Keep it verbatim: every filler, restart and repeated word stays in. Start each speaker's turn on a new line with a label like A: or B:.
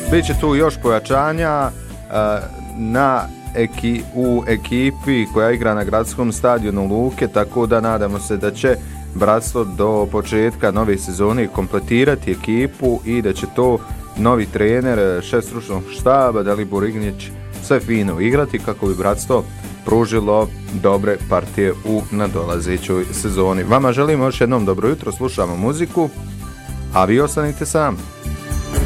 A: Biće tu još pojačanja uh, na eki, u ekipi koja igra na gradskom stadionu Luke, tako da nadamo se da će Bratstvo do početka nove sezone kompletirati ekipu i da će to novi trener, šef stručnog štaba Dalibor Ignić sve fino igrati kako bi Bratstvo pružilo dobre partije u nadolazećoj sezoni. Vama želimo još jednom dobro jutro, slušamo muziku, a vi ostanite sami.